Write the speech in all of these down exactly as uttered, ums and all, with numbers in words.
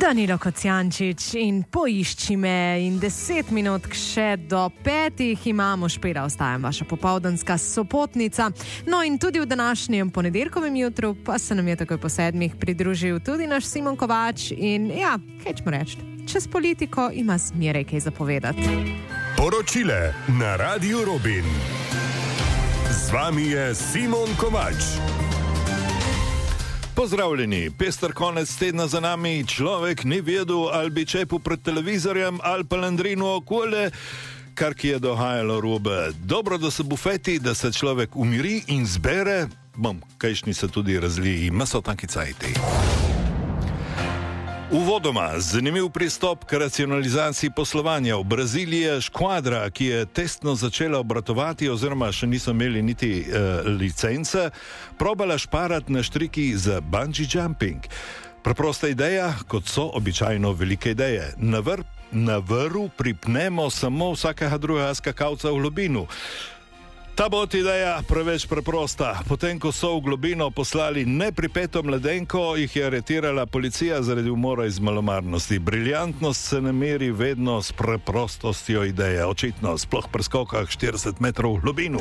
Danilo Kocijančič in Poišči me in deset minut še do petih imamo špela, ostajam vaša popoldanska sopotnica. No in tudi v današnjem ponedeljkovem jutru pa se nam je takoj po sedmih pridružil tudi naš Simon Kovač in ja, kaj ćemo reči, čez politiko ima zmeraj kaj zapovedati. Poročile na Radiu Robin. Z vami je Simon Kovač. Pozdravljeni, pester konec tedna za nami, človek ni vedel, ali bi čepil pred televizorjem ali pa landrinu okolje, kar ki je dohajalo robe. Dobro, da se bufeti, da se človek umiri in zbere, bom, kajšni se tudi razliji, meso taki cajti. Uvodoma, zanimiv pristop k racionalizaciji poslovanja. V Braziliji je škvadra, ki je testno začela obratovati oziroma še niso imeli niti uh, licence, probala šparati na štriki za bungee jumping. Preprosta ideja, kot so običajno velike ideje. Na, vr, na vrhu pripnemo samo vsakega drugega skakalca v globinu. Ta bot ideja preveč preprosta. Potem, ko so v globino poslali nepripeto mladenko, jih je aretirala policija zaradi umora iz malomarnosti. Briljantnost se ne meri vedno s preprostostjo ideje. Očitno, sploh pri skokah štirideset metrov v globino.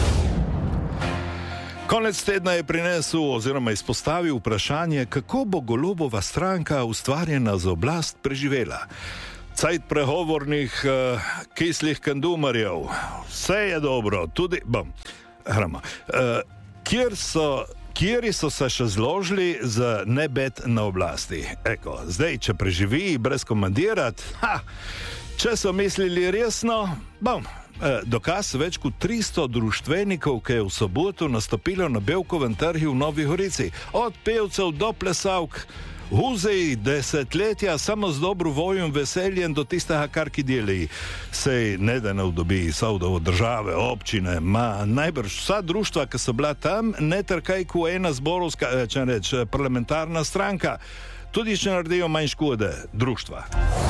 Konec tedna je prinesel oziroma izpostavil vprašanje, kako bo Golobova stranka ustvarjena za oblast preživela. Cajt pregovornih uh, kislih kandumarjev. Vse je dobro, tudi, bom, hrama, uh, kjer so, kjeri so se še zložili za nebet na oblasti. Eko, zdaj, če preživi brez komandirat, ha, če so mislili resno, bom, uh, dokaz več kot tristo društvenikov, ki je v soboto nastopilo na Bevkovem trgu v Novi Gorici. Od pevcev do plesavk, Huzej desetletja samo z dobro voljo in veseljem do tistega, kar ki deli. Sej ne da ne vdobi savdovo države, občine, ma najbrž vsa društva, ki so bila tam, ne trkaj ko ena zborovska, če reč, parlamentarna stranka. Tudi če naredijo manj škode, društva.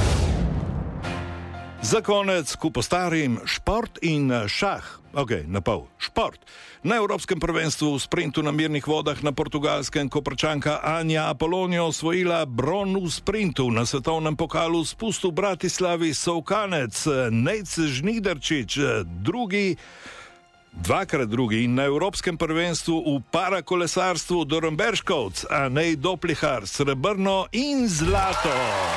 Za konec, ko postarim, šport in šah. Ok, na pol. Šport. Na Evropskem prvenstvu v sprintu na mirnih vodah na Portugalskem Koprčanka Anja Apolonio osvojila bron v sprintu. Na svetovnem pokalu spustu v Bratislavi Sovkanec Nejc Žnidarčič, drugi, dvakrat drugi, in na Evropskem prvenstvu v parakolesarstvu Dornberškovc Anej Doplihar srebrno in zlato.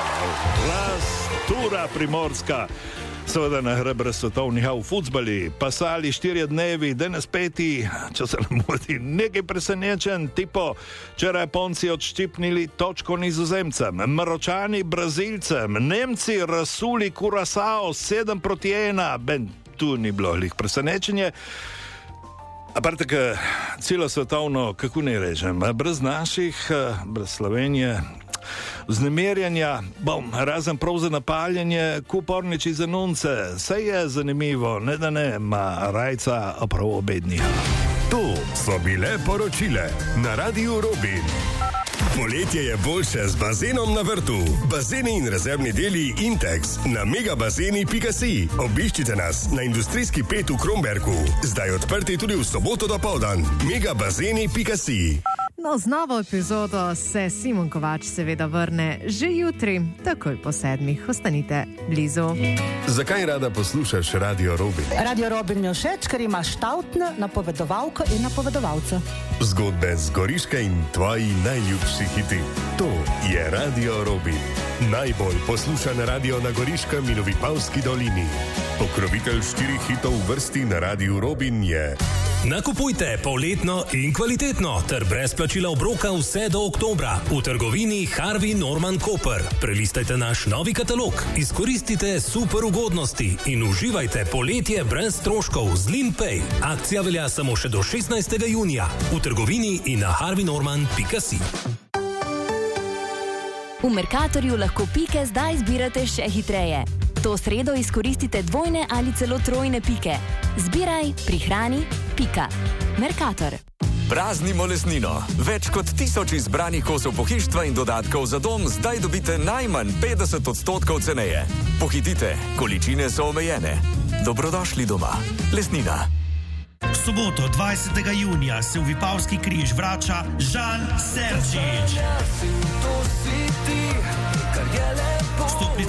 Tura Primorska. Seveda na hrebre svetovniha v futbali, pasali štirje dnevi, danes peti, če se ne moti, nekaj presenečen, tipo, včeraj Japonci odščipnili točko Nizozemcem, Maročani Brazilcem, Nemci razsuli Curaçao sedem proti ena, ben, tu ni bilo lih presenečenje. Aparte, ka celo svetovno, kako ne rečem, brez naših, brez Slovenije, vznemirjanja, bom, razen prav za napaljanje, kuporniči za nunce, saj je zanimivo, ne da ne, ma rajca prav obednija. To so bile poročile na Radiu Robin. Poletje je boljše z bazenom na vrtu. Bazeni in rezervni deli Intex na megabazeni pika si. Obiščite nas na Industrijski pet v Kromberku. Zdaj odprti tudi v soboto dopoldan. megabazeni pika si. No, z novo epizodo se Simon Kovač seveda vrne že jutri, takoj po sedmih. Ostanite blizu. Zakaj rada poslušaš Radio Robin? Radio Robin je všeč, ker ima štautne napovedovalke in napovedovalce. Zgodbe z Goriške in tvoji najljubši hiti. To je Radio Robin. Najbolj poslušan radio na Goriškem in v Vipavski dolini. Pokrovitelj štirih hitov v vrsti na Radiu Robin je... Nakupujte poletno in kvalitetno ter brez plačila obroka vse do oktobra v trgovini Harvey Norman Koper. Prelistajte naš novi katalog, izkoristite super ugodnosti in uživajte poletje brez stroškov z Linpay. Akcija velja samo še do šestnajstega junija v trgovini in na harvey norman pika si. V Mercatorju lahko pike zdaj zbirate še hitreje. To sredo izkoristite dvojne ali celo trojne pike. Zbiraj, prihrani, pika. Mercator. Praznimo lesnino. Več kot tisoč izbranih kosov pohištva in dodatkov za dom zdaj dobite najmanj petdeset odstotkov ceneje. Pohitite, količine so omejene. Dobrodošli doma. Lesnina. V soboto dvajsetega junija se v Vipavski križ vrača Žan Serčič.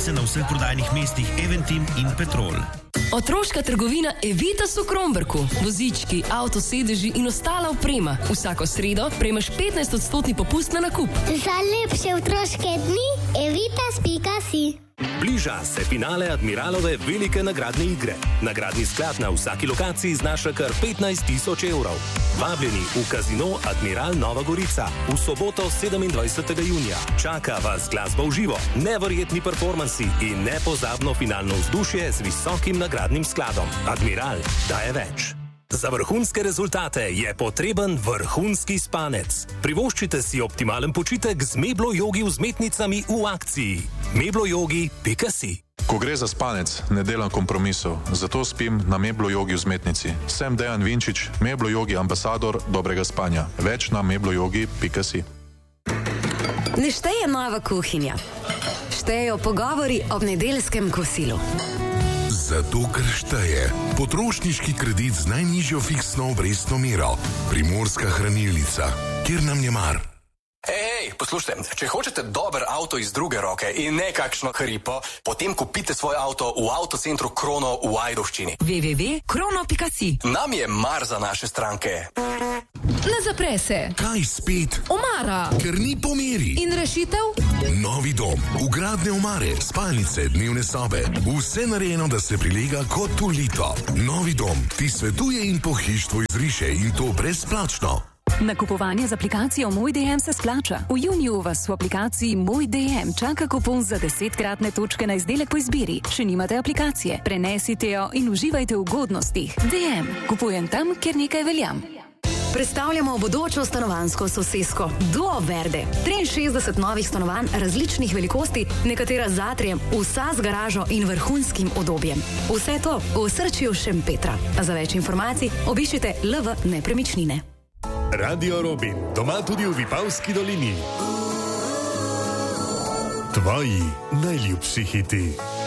se na vseh prodajnih mestih Eventim in Petrol. Otroška trgovina Evitas v Kromberku. Vozički, avtosedeži in ostala oprema. Vsako sredo prejmeš petnajst odstotni popust na nakup. Za lepše otroške dni evitas pika si. Bliža se finale Admiralove velike nagradne igre. Nagradni sklad na vsaki lokaciji znaša kar petnajst tisoč evrov. Vabljeni v Kazino Admiral Nova Gorica v soboto sedemindvajsetega junija. Čaka vas glasba v živo, neverjetni performansi in nepozabno finalno vzdušje z visokim nagradnim skladom. Admiral daje več. Za vrhunske rezultate je potreben vrhunski spanec. Privoščite si optimalen počitek z Meblo jogi vzmetnicami v akciji. meblojogi pika si. Ko gre za spanec, ne delam kompromisov, zato spim na Meblo jogi vzmetnici. Sem Dejan Vinčič, Meblo jogi ambasador dobrega spanja. Več na meblojogi pika si. Ne šteje nova kuhinja. Štejejo pogovori ob nedeljskem kosilu. Zato, ker šteje potrošniški kredit z najnižjo fiksno obrestno mero. Primorska hranilnica, kjer nam je mar. Ej, poslušajte, če hočete dober avto iz druge roke in ne kakšno hripo, potem kupite svoj avto v avtocentru Krono v Ajdovščini. w w w pika krono pika si. Nam je mar za naše stranke. Ne zapre se. Kaj spet? Omara. Ker ni po meri. In rešitev? Novi dom, vgradne omare, spalnice, dnevne sobe. Vse narejeno, da se prilega kot v lito. Novi dom ti svetuje in pohištvo izriše in to brezplačno. Nakupovanje z aplikacijo Moj D M se splača. V juniju vas v aplikaciji Moj D M čaka kupon za desetkratne točke na izdelek po izbiri. Če nimate aplikacije, prenesite jo in uživajte v ugodnostih. D M. Kupujem tam, kjer nekaj veljam. Predstavljamo bodočo stanovanjsko sosesko Duo Verde. triinšestdeset novih stanovanj različnih velikosti, nekatera z atrijem, vsa z garažo in vrhunskim udobjem. Vse to v osrčju Šempetra. Za več informacij obiščite L V Nepremičnine. Radio Robin, doma tudi v Vipavski dolini. Tvoji najljubši hiti.